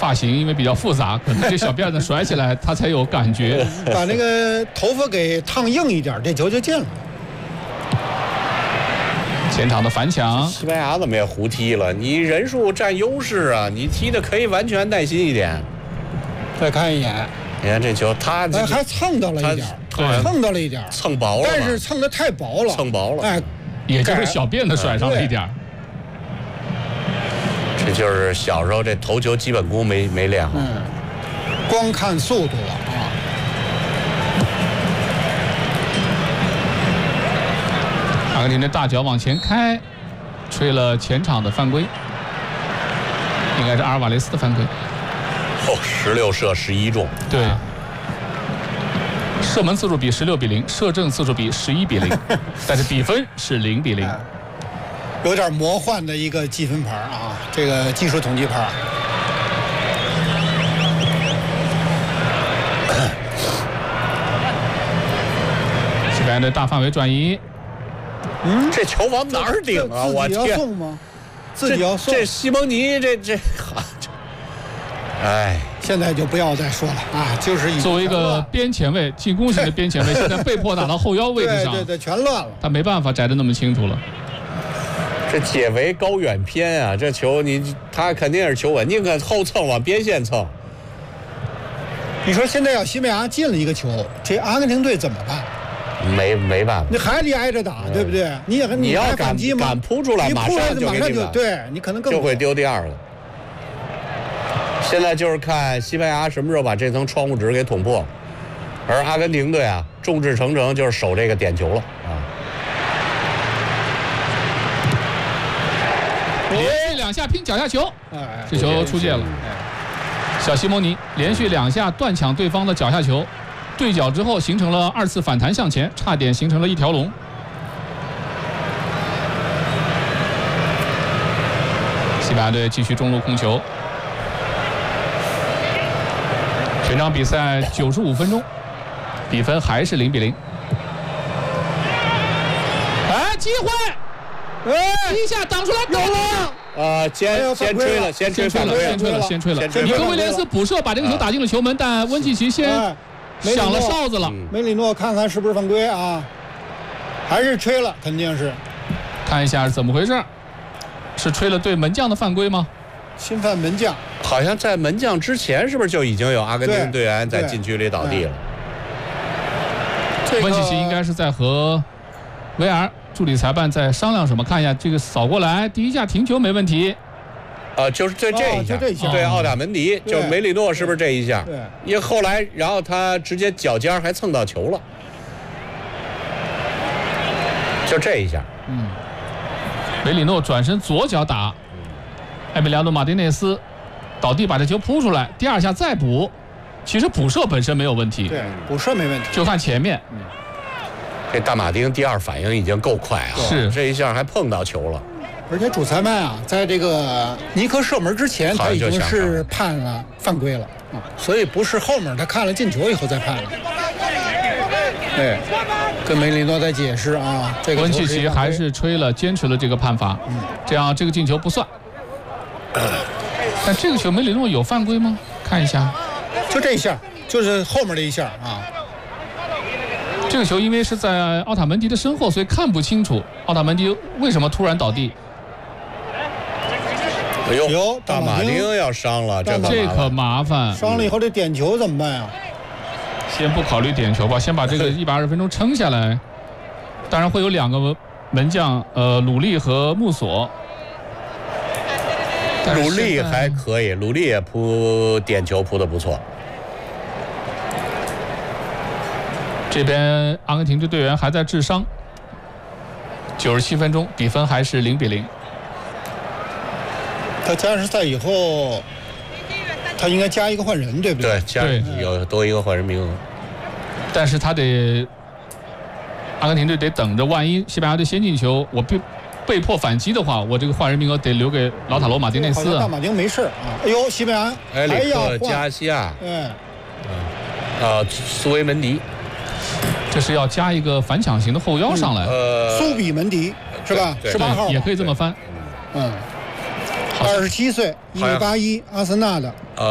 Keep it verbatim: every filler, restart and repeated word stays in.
发型因为比较复杂，可能这小辫子甩起来他才有感觉。 把那个头发给烫硬一点，这球就进了。 前场的反抢， 西班牙怎么也胡踢了？你人数占优势啊，你踢的可以完全耐心一点。 再看一眼， 你看这球，他哎，还蹭到了一点，蹭到了一点， 蹭薄了， 但是蹭的太薄了， 蹭薄了， 哎， 也就是小辫子甩上了一点。 这就是小时候这头球基本功没没练好， 嗯，光看速度了啊。 阿根廷的大脚往前开，吹了前场的犯规，应该是阿尔瓦雷斯的犯规。 哦，十六射十一中， 对，射门次数比十六比零，射正次数比十一比零，但是比分是零比零。 有点魔幻的一个计分牌啊，这个技术统计牌。 西班牙的大范围转移， 嗯，这球往哪儿顶啊？我天！ 自己要送吗？自己要送。 这西蒙尼，这这，哎， 现在就不要再说了啊！就是作为一个边前卫，进攻型的边前卫，现在被迫打到后腰位置上， 对对对，全乱了。 他没办法摘得那么清楚了。 这解围高远偏啊！这球你他肯定是球稳，宁可后蹭往边线蹭。 你说现在要西班牙进了一个球，这阿根廷队怎么办？ 没没办法， 你还得挨着打，对不对？你也你要敢敢扑出来， 你扑出来马上就马上就对你可能更就会丢第二个。现在就是看西班牙什么时候把这层窗户纸给捅破，而阿根廷队啊，众志成城就是守这个点球了啊。 连续两下拼脚下球， 哎， 这球出界了。小西蒙尼连续两下断抢对方的脚下球，对角之后形成了二次反弹向前，差点形成了一条龙。西班牙队继续中路控球。全场比赛九十五分钟，比分还是零比零。哎，机会！ 哎， 一下挡出来， 有了！ 呃，先先吹了，先吹先吹了，先吹了，先吹了。尼科威廉斯补射把这个球打进了球门，但温契奇先响了哨子了。 梅里诺看看是不是犯规啊？还是吹了，肯定是。 看一下是怎么回事？是吹了对门将的犯规吗？ 侵犯门将。 好像在门将之前，是不是就已经有阿根廷队员在禁区里倒地了？ 温契奇应该是在和维尔助理裁判在商量什么？看一下这个扫过来，第一下停球没问题。 呃，就是对这一下， 哦、这一下对奥塔门迪，就梅里诺是不是这一下？ 对， 因为后来，然后他直接脚尖还蹭到球了，就这一下。 嗯，梅里诺转身左脚打，埃米利亚诺马丁内斯倒地把这球扑出来，第二下再补，其实补射本身没有问题， 对，补射没问题， 就看前面。 嗯， 这大马丁第二反应已经够快啊， 是这一下还碰到球了。 而且主裁判啊，在这个尼克射门之前，他已经是判了犯规了啊，所以不是后面他看了进球以后再判了。对，跟梅里诺在解释啊，这个温契奇还是吹了，坚持了这个判罚，嗯，这样这个进球不算。但这个球梅里诺有犯规吗？看一下， 就这一下，就是后面的一下啊。 这个球因为是在奥塔门迪的身后，所以看不清楚奥塔门迪为什么突然倒地。 哎呦，大马丁要伤了，这这可麻烦。 伤了以后这点球怎么办呀？ 先不考虑点球吧，先把这个一百二十分钟撑下来。当然会有两个门将，呃，鲁利和穆索。 鲁利还可以，鲁利也扑点球扑得不错。 这边阿根廷队队员还在治伤。九十七分钟，比分还是零比零。 他加时赛以后，他应该加一个换人，对不对？ 对，加有多一个换人名额。 但是他得，阿根廷队得等着，万一西班牙队先进球，我被被迫反击的话，我这个换人名额得留给劳塔罗马丁内斯。 大马丁没事啊。哎呦，西班牙埃里克加西亚， 嗯， 啊，苏维门迪， 这是要加一个反抢型的后腰上来。 呃， 苏比门迪是吧？十八号也可以这么翻。 嗯。二十七岁，一米八一，阿森纳的。